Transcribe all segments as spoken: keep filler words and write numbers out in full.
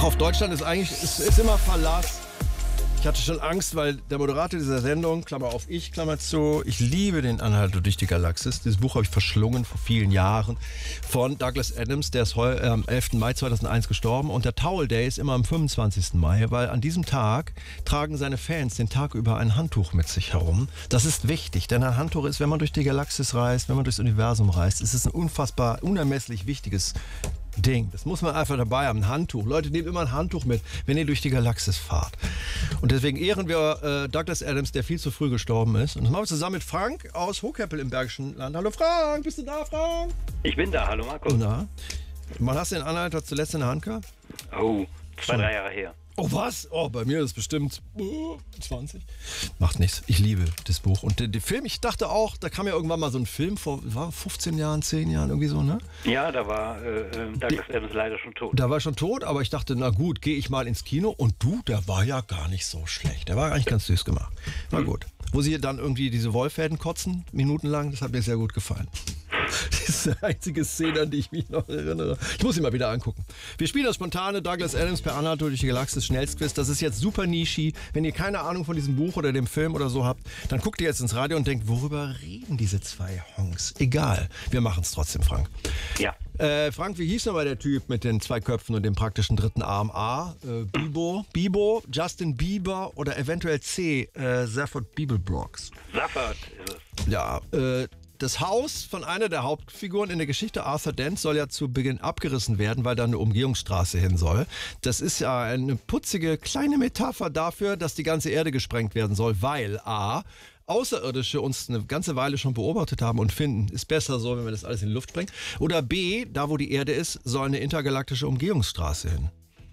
Ach, auf Deutschland ist eigentlich ist, ist immer Verlass. Ich hatte schon Angst, weil der Moderator dieser Sendung, Klammer auf ich, Klammer zu, ich liebe den Anhalter durch die Galaxis. Dieses Buch habe ich verschlungen vor vielen Jahren von Douglas Adams. Der ist heu, äh, am elften Mai zweitausendeins gestorben. Und der Towel Day ist immer am fünfundzwanzigsten Mai, weil an diesem Tag tragen seine Fans den Tag über ein Handtuch mit sich herum. Das ist wichtig, denn ein Handtuch ist, wenn man durch die Galaxis reist, wenn man durchs Universum reist, ist es ein unfassbar, unermesslich wichtiges Ding. Das muss man einfach dabei haben, ein Handtuch. Leute, nehmt immer ein Handtuch mit, wenn ihr durch die Galaxis fahrt. Und deswegen ehren wir äh, Douglas Adams, der viel zu früh gestorben ist. Und das machen wir zusammen mit Frank aus Hochkeppel im Bergischen Land. Hallo Frank, bist du da, Frank? Ich bin da, hallo Markus. Na, wann hast du den Anhalter zuletzt in der Hand gehabt? Oh, zwei, drei Jahre her. Oh, was? Oh, bei mir ist es bestimmt uh, zwanzig. Macht nichts. Ich liebe das Buch. Und den, den Film, ich dachte auch, da kam ja irgendwann mal so ein Film vor war fünfzehn Jahren, zehn Jahren, irgendwie so, ne? Ja, da war äh, Douglas Adams leider schon tot. Da war schon tot, aber ich dachte, na gut, gehe ich mal ins Kino. Und du, der war ja gar nicht so schlecht. Der war eigentlich ganz süß gemacht. Na hm. gut. Wo sie dann irgendwie diese Wollfäden kotzen, minutenlang, das hat mir sehr gut gefallen. Das ist die einzige Szene, an die ich mich noch erinnere. Ich muss ihn mal wieder angucken. Wir spielen das spontane Douglas Adams per Anhalter durch die Galaxis Schnellstquiz. Das ist jetzt super nischig. Wenn ihr keine Ahnung von diesem Buch oder dem Film oder so habt, dann guckt ihr jetzt ins Radio und denkt, worüber reden diese zwei Honks? Egal, wir machen es trotzdem, Frank. Ja. Äh, Frank, wie hieß nochmal der Typ mit den zwei Köpfen und dem praktischen dritten Arm? A, äh, Bibo, Bibo, Justin Bieber oder eventuell C, äh, Zaphod Beeblebrox? Zaphod ist es. Ja, äh, das Haus von einer der Hauptfiguren in der Geschichte, Arthur Dent, soll ja zu Beginn abgerissen werden, weil da eine Umgehungsstraße hin soll. Das ist ja eine putzige kleine Metapher dafür, dass die ganze Erde gesprengt werden soll, weil A, Außerirdische uns eine ganze Weile schon beobachtet haben und finden, ist besser so, wenn wir das alles in die Luft sprengen. Oder B, da wo die Erde ist, soll eine intergalaktische Umgehungsstraße hin.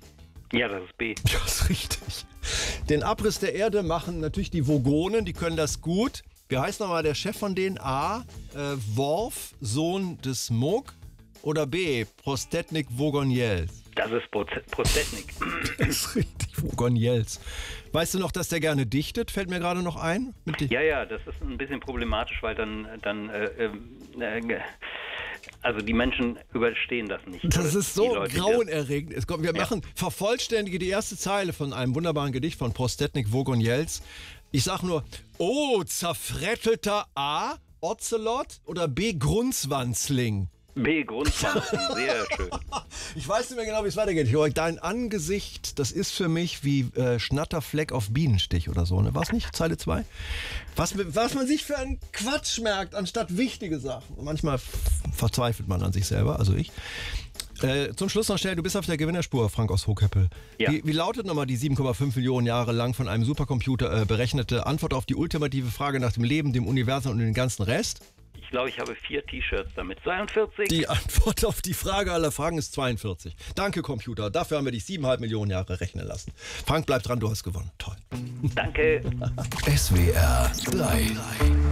Ja, das ist B. Ja, das ist richtig. Den Abriss der Erde machen natürlich die Vogonen, die können das gut. Wie heißt nochmal der Chef von denen? A, äh, Worf, Sohn des Moog oder B, Prostetnik Vogoniels? Das ist Prostetnik. Das ist richtig, Vogoniels. Weißt du noch, dass der gerne dichtet? Fällt mir gerade noch ein. Mit ja, ja, das ist ein bisschen problematisch, weil dann, dann äh, äh, also die Menschen überstehen das nicht. Das ist so Leute, grauenerregend. Es kommt, wir ja. machen, vervollständige die erste Zeile von einem wunderbaren Gedicht von Prostetnik Vogoniels. Ich sag nur, oh, zerfrettelter A, Ocelot oder B, Grunzwanzling? B, Grunzwanzling, sehr schön. Ich weiß nicht mehr genau, wie es weitergeht. Dein Angesicht, das ist für mich wie äh, Schnatterfleck auf Bienenstich oder so, ne? War es nicht? Zeile zwei? Was, was man sich für einen Quatsch merkt, anstatt wichtige Sachen. Und manchmal verzweifelt man an sich selber, also ich. Äh, zum Schluss noch schnell, du bist auf der Gewinnerspur, Frank aus Hochkeppel. Ja. Wie, wie lautet nochmal die sieben Komma fünf Millionen Jahre lang von einem Supercomputer äh, berechnete Antwort auf die ultimative Frage nach dem Leben, dem Universum und dem ganzen Rest? Ich glaube, ich habe vier T-Shirts damit. zweiundvierzig. Die Antwort auf die Frage aller Fragen ist zweiundvierzig. Danke, Computer. Dafür haben wir dich siebeneinhalb Millionen Jahre rechnen lassen. Frank, bleib dran, du hast gewonnen. Toll. Danke. S W R drei.